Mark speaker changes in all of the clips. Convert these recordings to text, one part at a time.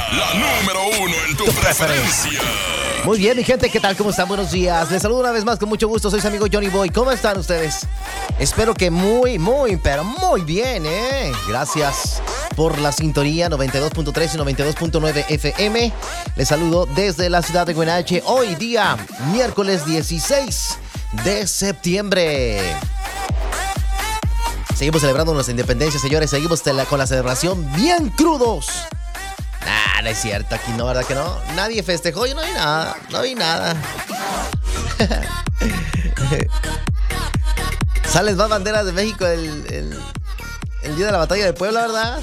Speaker 1: la número uno en tu preferencia.
Speaker 2: Muy bien, mi gente, ¿qué tal? ¿Cómo están? Buenos días. Les saludo una vez más con mucho gusto. Soy su amigo Johnny Boy. ¿Cómo están ustedes? Espero que pero muy bien, ¿eh? Gracias por la sintonía 92.3 y 92.9 FM. Les saludo desde la ciudad de Guanache. Hoy día, miércoles 16 de septiembre. Seguimos celebrando nuestra independencia, señores. Seguimos con la celebración bien crudos. No es cierto, aquí no, ¿verdad que no? Nadie festejó, yo no vi nada, Salen más banderas de México el día de la batalla de Puebla, ¿verdad?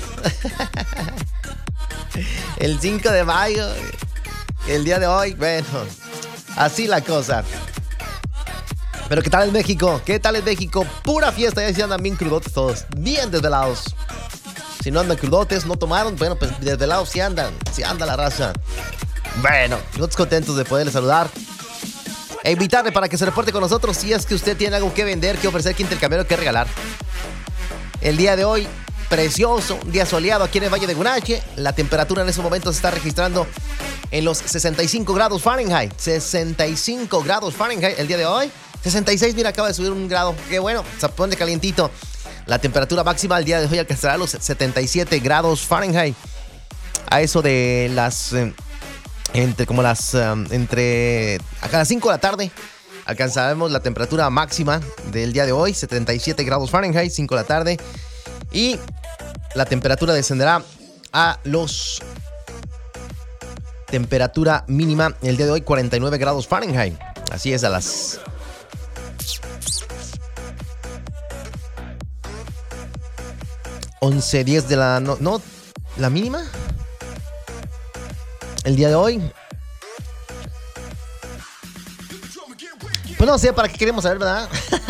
Speaker 2: El 5 de mayo, el día de hoy, bueno, así la cosa. Pero ¿qué tal en México? Pura fiesta, ya se andan bien crudotes todos, bien desvelados. Si no andan crudotes, no tomaron, bueno, pues desvelados sí anda la raza. Bueno, nosotros contentos de poderles saludar e invitarle para que se reporte con nosotros si es que usted tiene algo que vender, que ofrecer, que intercambiar o que regalar. El día de hoy, precioso, un día soleado aquí en el Valle de Guanache. La temperatura en estos momentos se está registrando en los 65 grados Fahrenheit. 65 grados Fahrenheit el día de hoy. 66, mira, acaba de subir un grado. Qué bueno, se pone calientito. La temperatura máxima el día de hoy alcanzará los 77 grados Fahrenheit. A eso de las... entre acá a las 5 de la tarde alcanzaremos la temperatura máxima del día de hoy, 77 grados Fahrenheit, 5 de la tarde. Y la temperatura descenderá a los... temperatura mínima el día de hoy, 49 grados Fahrenheit. Así es, a las... 11:10 de la... No, la mínima. El día de hoy. Pues no sé para qué queremos saber, ¿verdad?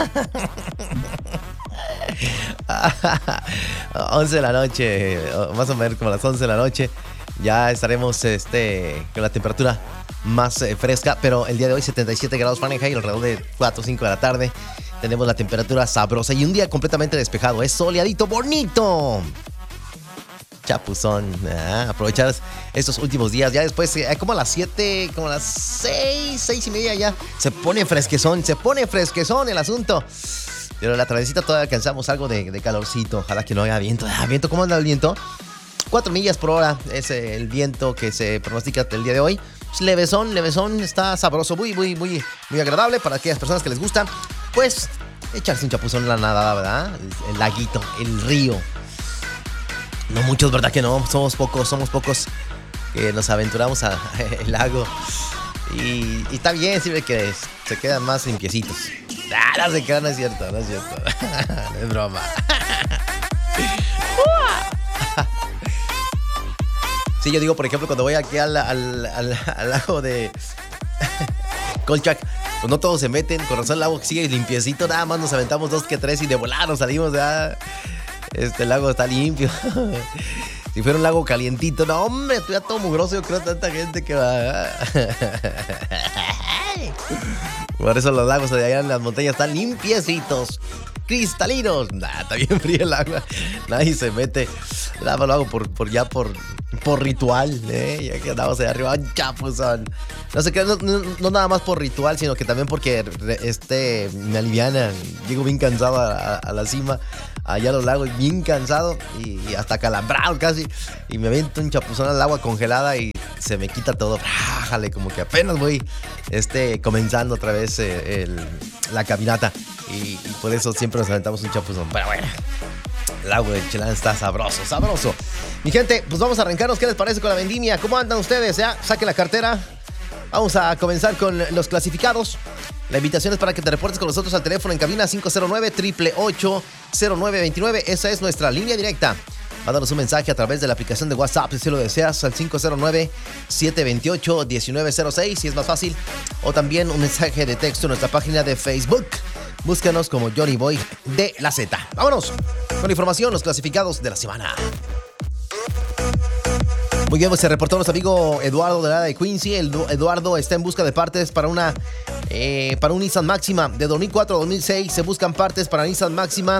Speaker 2: 11 de la noche, más o menos como las 11 de la noche. Ya estaremos con la temperatura más fresca. Pero el día de hoy 77 grados Fahrenheit, alrededor de 4 o 5 de la tarde. Tenemos la temperatura sabrosa y un día completamente despejado. Es soleadito, bonito. Chapuzón. Aprovechar estos últimos días. Ya después, como a las 7, como a las 6 y media ya se pone fresquezón el asunto. Pero la tardecita todavía alcanzamos algo de calorcito. Ojalá que no haya viento. ¿Viento? ¿Cómo anda el viento? 4 millas por hora es el viento que se pronostica el día de hoy. Es levesón, está sabroso, muy agradable para aquellas personas que les gusta. Pues echarse un chapuzón en la nadada, ¿verdad? El laguito, el río. No muchos, ¿verdad que no? Somos pocos que nos aventuramos al lago. Y está bien, sirve que se quedan más limpiecitos. No se quedan, no es cierto. Es broma. Sí, yo digo, por ejemplo, cuando voy aquí al lago de Colchac, pues no todos se meten, con razón el lago sigue limpiecito, nada más nos aventamos 2 que 3 y de volar nos salimos, ¿verdad? Este lago está limpio. Si fuera un lago calientito, no, hombre, estoy todo mugroso, yo creo, tanta gente que va. Por eso los lagos de allá en las montañas están limpiecitos, cristalinos. Está bien frío el agua, nadie se mete. Nada más lo hago por ritual, ya que andamos allá arriba, chapuzón. No sé qué, no nada más por ritual, sino que también porque me aliviana. Llego bien cansado a la cima, allá a los lagos, bien cansado y hasta calambrado casi. Y me aviento un chapuzón al agua congelada y se me quita todo. Rájale, como que apenas voy comenzando otra vez la caminata. Y por eso siempre nos aventamos un chapuzón. Pero bueno, el agua de Chelán está sabroso. Mi gente, pues vamos a arrancarnos. ¿Qué les parece con la vendimia? ¿Cómo andan ustedes? ¿Ya? Saquen la cartera. Vamos a comenzar con los clasificados. La invitación es para que te reportes con nosotros al teléfono en cabina 509-888-0929. Esa es nuestra línea directa. Mándanos un mensaje a través de la aplicación de WhatsApp si lo deseas al 509-728-1906 si es más fácil. O también un mensaje de texto en nuestra página de Facebook. Búscanos como Johnny Boy de la Z. Vámonos con información, los clasificados de la semana. Muy bien, pues se reportó nuestro amigo Eduardo de la de Quincy. Eduardo está en busca de partes para un Nissan Maxima de 2004 a 2006. Se buscan partes para Nissan Maxima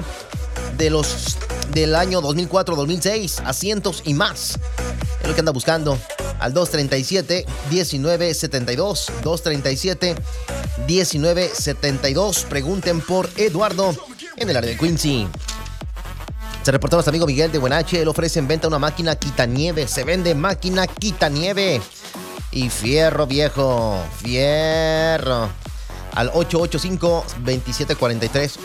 Speaker 2: del año 2004-2006, asientos y más. Es lo que anda buscando. al 237-1972. 237-1972. Pregunten por Eduardo en el área de Quincy. Se reportó nuestro amigo Miguel de Huenache. Él ofrece en venta una máquina quitanieve. Se vende máquina quitanieve. Y fierro viejo. Fierro. Al 885-2743.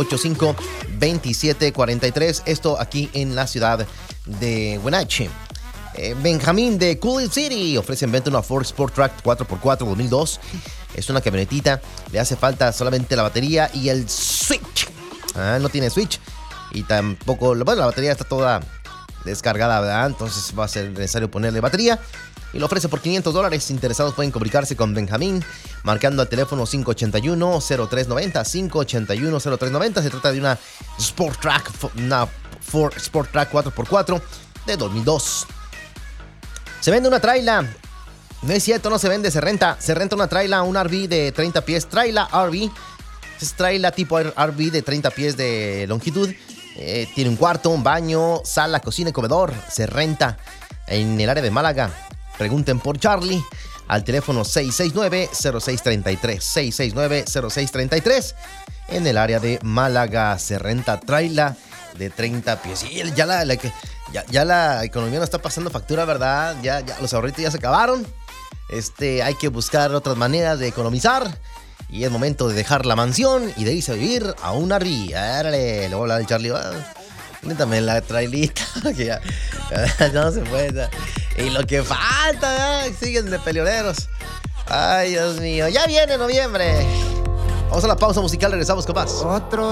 Speaker 2: 885-2743. Esto aquí en la ciudad de Huenache. Benjamín de Cool City ofrece en venta una Ford Sport Track 4x4 2002. Es una camionetita. Le hace falta solamente la batería y el switch. No tiene switch. Y tampoco, bueno, la batería está toda descargada, ¿verdad? Entonces va a ser necesario ponerle batería. Y lo ofrece por $500. Interesados pueden comunicarse con Benjamín marcando al teléfono 581-0390. 581-0390. Se trata de una Sport Track, una Ford Sport Track 4x4 de 2002. Se vende una traila. No es cierto, no se vende, se renta. Se renta una traila, un RV de 30 pies. Traila RV. Es traila tipo RV de 30 pies de longitud. Tiene un cuarto, un baño, sala, cocina y comedor. Se renta en el área de Málaga. Pregunten por Charlie al teléfono 669-0633. 669-0633. En el área de Málaga se renta traila de 30 pies. Y ya la economía no está pasando factura, ¿verdad? Ya los ahorritos ya se acabaron. Hay que buscar otras maneras de economizar. Y es momento de dejar la mansión y de irse a vivir a un RV. Árale, le voy a hablar al Charlie. Métame la trailita, que ya no se puede. Y lo que falta, siguen de peleoneros. Ay, Dios mío. Ya viene noviembre. Vamos a la pausa musical, regresamos con más.